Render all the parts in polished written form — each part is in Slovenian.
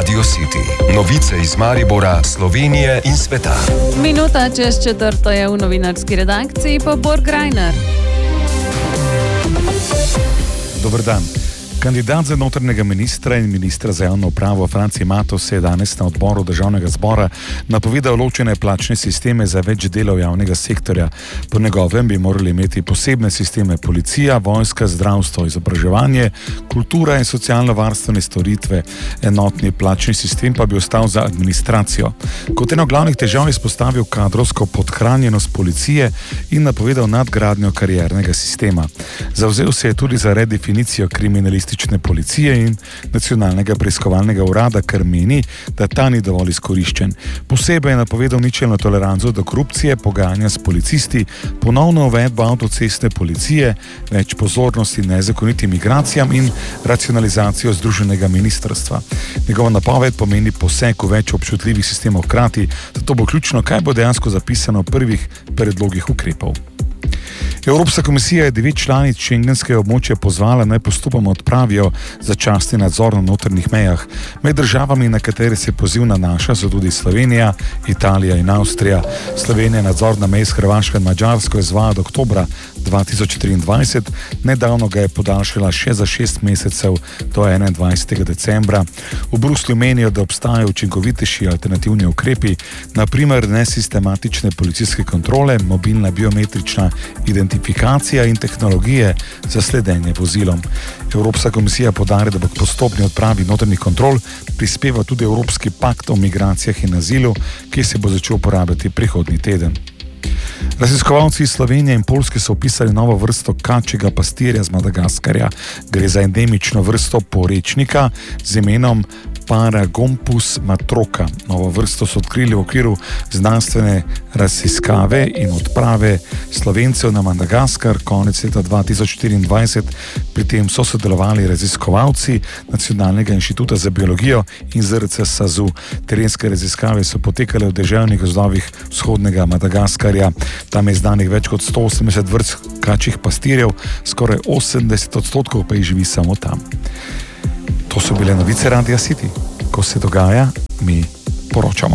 Radio City. Novice iz Maribora, Slovenije in sveta. Minuta čez 4 je v novinarski redakciji pa Borg Reiner. Dober dan. Kandidat za notranjega ministra in ministra za javno upravo Franci Matos je danes na odboru državnega zbora napovedal ločene plačne sisteme za več delov javnega sektorja. Po njegovem bi morali imeti posebne sisteme policija, vojska, zdravstvo, izobraževanje, kultura in socialno-varstvene storitve. Enotni plačni sistem pa bi ostal za administracijo. Kot eno glavnih težav je izpostavil kadrovsko podhranjenost policije in napovedal nadgradnjo kariernega sistema. Zavzel se je tudi za redefinicijo kriminalistične policije in nacionalnega preiskovalnega urada, ker meni, da ta ni dovolj izkoriščen. Posebej je napovedal ničelno toleranco do korupcije, pogajanja s policisti, ponovno uvedbo avtocestne policije, več pozornosti nezakonitim migracijam in racionalizacijo združenega ministrstva. Njegova napoved pomeni poseg v več občutljivih sistemov hkrati, zato bo ključno, kaj bo dejansko zapisano v prvih predlogih ukrepov. Evropska komisija je 9 članic šengenskega območja pozvala, naj postopoma odpravijo začasni nadzor na notranjih mejah. Med državami, na katere se poziv nanaša, so tudi Slovenija, Italija in Avstrija. Slovenija nadzor na meji s Hrvaško in Madžarsko izvaja od oktobra 2023, nedavno ga je podaljšala še za 6 mesecev do 21. decembra. V Bruslju menijo, da obstajajo učinkovitejši alternativni ukrepi, na primer nesistematične policijske kontrole, mobilna biometrična identifikacija in tehnologije za sledenje vozilom. Evropska komisija poudarja, da bo k postopni odpravi notranjih kontrol prispeval tudi Evropski pakt o migracijah in azilu, ki se bo začel uporabljati prihodnji teden. Raziskovalci iz Slovenije in Poljske so opisali novo vrsto kačjega pastirja z Madagaskarja. Gre za endemično vrsto porečnika z imenom Paragompus matroka. Novo vrsto so odkrili v okviru znanstvene raziskave in odprave Slovencev na Madagaskar konec leta 2024. Pri tem so sodelovali raziskovalci Nacionalnega inštituta za biologijo in ZRC SAZU. Terenske raziskave so potekale v deževnih gozdovih vzhodnega Madagaskarja. Tam je znanih več kot 180 vrst kačjih pastirjev, skoraj 80% pa jih živi samo tam. To so bile novice Radia City. Ko se dogaja, mi poročamo.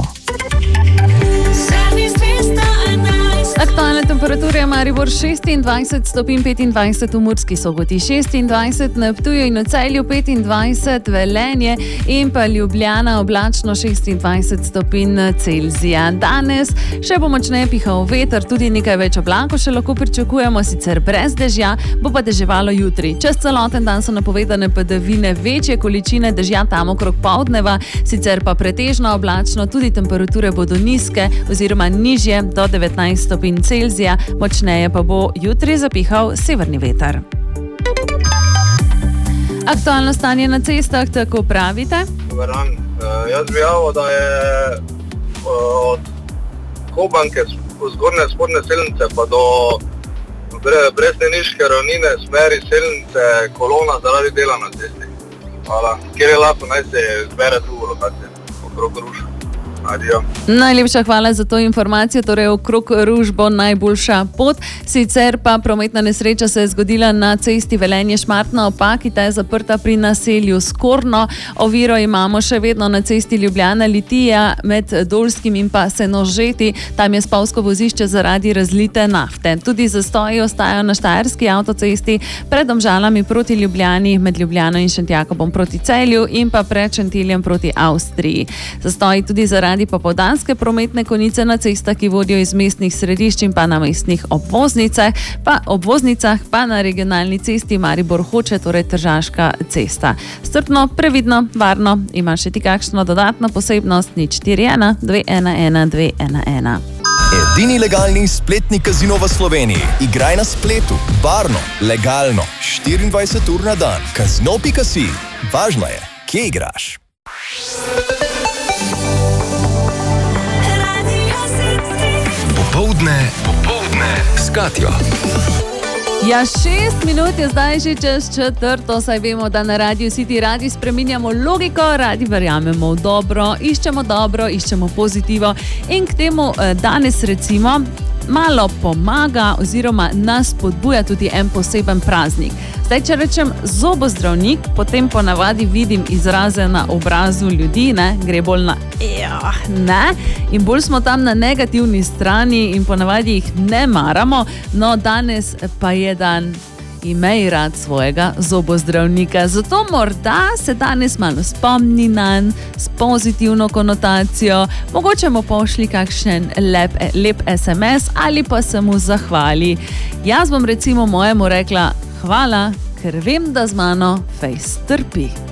Aktualne temperature: Maribor 26 stopinj, 25 v Murski Soboti, 26 na Ptuju in v Celju, 25 Velenje in pa Ljubljana oblačno 26 stopinj Celzija. Danes še bo močneje pihal veter, tudi nekaj več oblakov še lahko pričakujemo, sicer brez dežja, bo pa deževalo jutri. Čez celoten dan so napovedane padavine, večje količine dežja tam okrog poldneva, sicer pa pretežno oblačno, tudi temperature bodo nizke oziroma nižje do 19 stopinj Celzija, močneje pa bo jutri zapihal severni veter. Aktualno stanje na cestah, tako pravite? Dobar dan. Jaz bi javil, da je od Kobanke, zgornje spodnje Selnice pa do Bresteniške ravnine smeri Selnice kolona zaradi dela na cesti. Hvala. Kjer je lahko, naj se zbere drugo lokacijo, okrog Ruša. Adijo. Najlepša hvala za to informacijo, torej okrog Ruž bo najboljša pot. Sicer pa prometna nesreča se je zgodila na cesti Velenje-Šmartna ob Paki, ta je zaprta pri naselju Skorno. Oviro imamo še vedno na cesti Ljubljana-Litija med Dolskim in pa Senožeti, tam je spolzko vozišče zaradi razlite nafte. Tudi zastoji ostajajo na Štajerski avtocesti pred Domžalami proti Ljubljani, med Ljubljano in Šentjakobom proti Celju in pa pred Šentiljem proti Avstriji. Zastoji tudi zaradi popoldanske prometne konice na cestah, ki vodijo iz mestnih središč in pa na mestnih obvoznicah, pa na regionalni cesti Maribor-Hoče, torej Tržaška cesta. Strpno, previdno, varno. Ima še ti kakšno dodatno posebnost? 041 211 211. Edini legalni spletni kazino v Sloveniji. Igraj na spletu, varno, legalno, 24 ur na dan. Kazino.si. Važno je, kje igraš. Popoldne s Katjo. Ja, 6 minut je zdaj že čez 4, saj vemo, da na Radio City radi spreminjamo logiko, radi verjamemo v dobro, iščemo pozitivo in k temu danes recimo malo pomaga oziroma nas spodbuja tudi en poseben praznik. Zdaj, če rečem zobozdravnik, potem ponavadi vidim izraze na obrazu ljudi, ne? Gre bolj na ne, in bolj smo tam na negativni strani in ponavadi jih ne maramo, no danes pa je dan, imej rad svojega zobozdravnika. Zato morda se danes malo spomni nanj s pozitivno konotacijo, mogoče mu pošli kakšen lep SMS ali pa se mu zahvali. Jaz bom recimo mojemu rekla hvala, ker vem, da z mano fejst trpi.